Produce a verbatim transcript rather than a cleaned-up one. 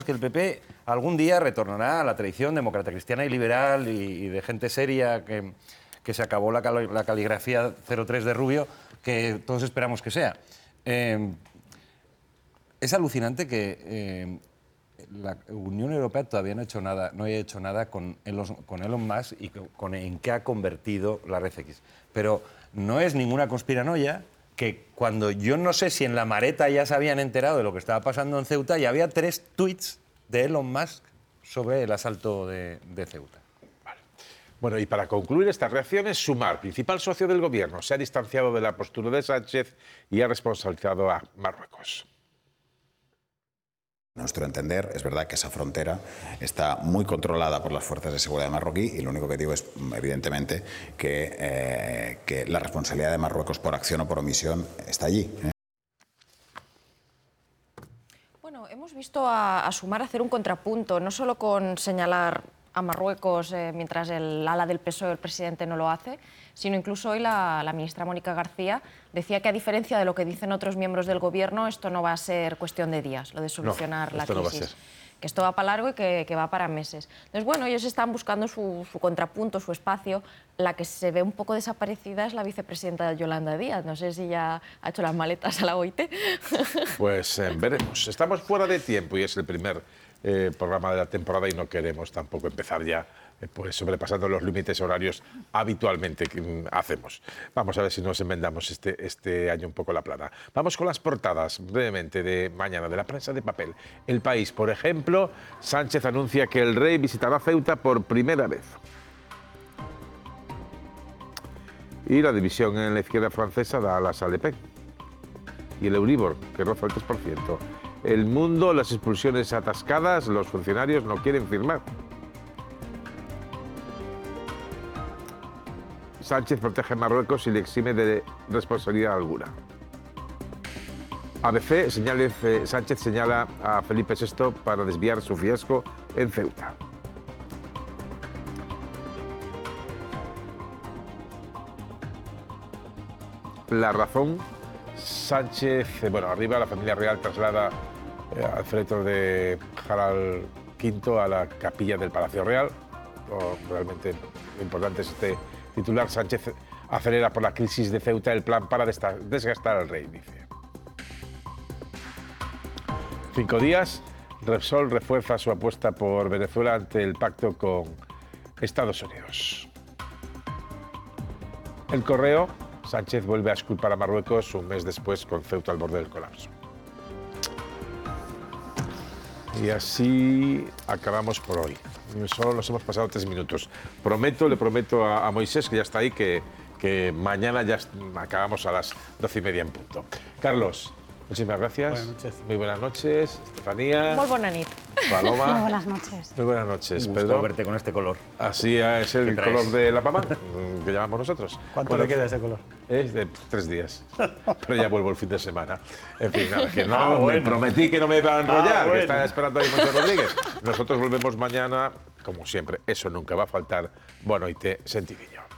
que el P P algún día retornará a la tradición demócrata, cristiana y liberal y, y de gente seria, que, que se acabó la, cal, la caligrafía cero tres de Rubio, que todos esperamos que sea. Eh, es alucinante que eh, la Unión Europea todavía no ha hecho nada, no haya hecho nada con Elon, con Elon Musk y con, con en qué ha convertido la Red X. Pero no es ninguna conspiranoia que cuando yo no sé si en la Mareta ya se habían enterado de lo que estaba pasando en Ceuta, y había tres tuits de Elon Musk sobre el asalto de, de Ceuta. Vale. Bueno, y para concluir estas reacciones, Sumar, principal socio del gobierno, se ha distanciado de la postura de Sánchez y ha responsabilizado a Marruecos. A nuestro entender, es verdad que esa frontera está muy controlada por las fuerzas de seguridad marroquí y lo único que digo es, evidentemente, que, eh, que la responsabilidad de Marruecos por acción o por omisión está allí, ¿eh? Bueno, hemos visto a, a Sumar hacer un contrapunto, no solo con señalar a Marruecos eh, mientras el ala del P S O E, el presidente, no lo hace, sino incluso hoy la, la ministra Mónica García decía que, a diferencia de lo que dicen otros miembros del gobierno, esto no va a ser cuestión de días, lo de solucionar no, la esto crisis. No va a ser. Que esto va para largo y que, que va para meses. Entonces, bueno, ellos están buscando su, su contrapunto, su espacio. La que se ve un poco desaparecida es la vicepresidenta Yolanda Díaz. No sé si ya ha hecho las maletas a la O I T. Pues eh, veremos. Estamos fuera de tiempo y es el primer eh, programa de la temporada y no queremos tampoco empezar ya eh, pues sobrepasando los límites horarios habitualmente que mm, hacemos. Vamos a ver si nos enmendamos este, este año un poco la plana. Vamos con las portadas brevemente de mañana de la prensa de papel. El País, por ejemplo, Sánchez anuncia que el rey visitará Ceuta por primera vez. Y la división en la izquierda francesa da alas al Le Pen. Y el Euribor, que roza el tres por ciento. El Mundo, las expulsiones atascadas, los funcionarios no quieren firmar. Sánchez protege a Marruecos y le exime de responsabilidad alguna. A B C, señales, eh, Sánchez señala a Felipe sexto para desviar su fiasco en Ceuta. La Razón, Sánchez, eh, bueno, arriba la familia real traslada eh, al féretro de Harald quinto a la capilla del Palacio Real. Oh, realmente lo importante es este titular. Sánchez acelera por la crisis de Ceuta el plan para desgastar al rey, dice. Cinco días, Repsol refuerza su apuesta por Venezuela ante el pacto con Estados Unidos. El Correo, Sánchez vuelve a exculpar a Marruecos un mes después con Ceuta al borde del colapso. Y así acabamos por hoy. Solo nos hemos pasado tres minutos. Prometo, le prometo a, a Moisés, que ya está ahí, que, que mañana ya acabamos a las doce y media en punto. Carlos, muchísimas gracias. Buenas noches. Muy buenas noches. Estefanía. Muy buena nit. Paloma. Muy buenas noches. Muy buenas noches. Un gusto Pedro. verte con este color. Así es el color de la pama que llamamos nosotros. ¿Cuánto Bueno, le queda ese color? Es de tres días, pero ya vuelvo el fin de semana. En fin, nada, que no, Ah, bueno. me prometí que no me iba a enrollar, Ah, bueno. que está esperando ahí Moncho Rodríguez. Nosotros volvemos mañana, como siempre, eso nunca va a faltar. Bueno, y te sentidiño.